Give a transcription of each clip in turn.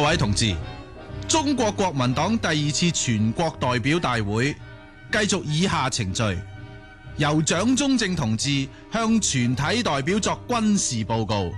各位同志，中國國民黨第2次全國代表大會繼續以下程序，由蔣中正同志向全體代表作軍事報告。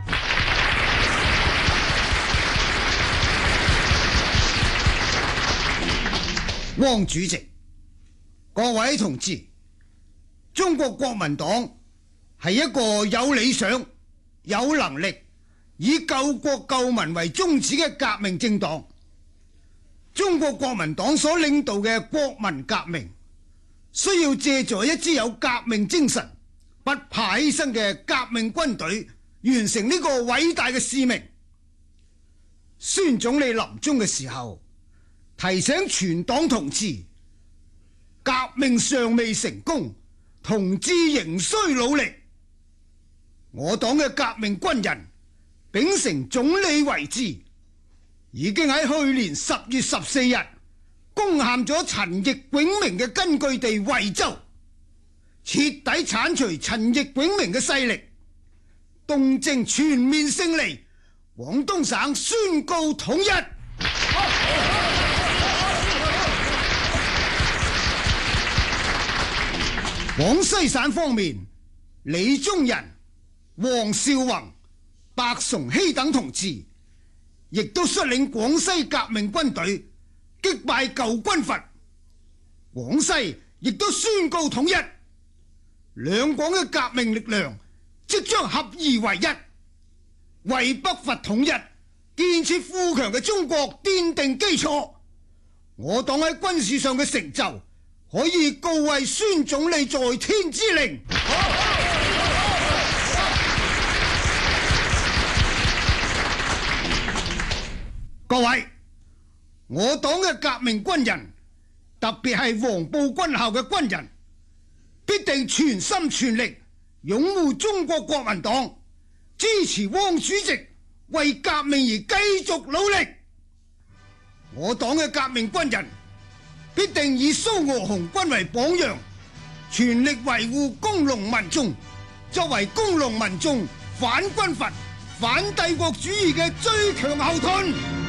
汪主席，各位同志，中國國民黨係一個有理想、有能力，以救國救民為宗旨嘅革命政黨。中國國民黨所領導嘅國民革命，需要借助一支有革命精神、不怕犧牲嘅革命軍隊，完成呢個偉大嘅使命。孫總理臨終嘅時候提醒全黨同志，革命尚未成功，同志仍需努力。我黨嘅革命軍人秉承總理遺志，已經喺去年10月14日攻陷咗陳奕永明嘅根據地惠州，徹底鏟除陳奕永明嘅勢力，東征全面勝利，廣東省宣告統一。廣西省方面，李宗仁、黃紹竑、白崇禧等同志亦都率領廣西革命軍隊擊敗舊軍閥，廣西亦都宣告統一。兩廣嘅革命力量即將合二為一，為北伐統一、建設富強嘅中國奠定基礎。我黨喺軍事上嘅成就，可以告慰孫總理在天之靈。各位，我黨嘅革命軍人，特別係黃埔軍校嘅軍人，必定全心全力擁護中國國民黨，支持汪主席為革命而繼續努力。我黨嘅革命軍人必定以蘇俄紅軍為榜樣，全力維護工農民眾，作為工農民眾反軍閥、反帝國主義嘅最強後盾。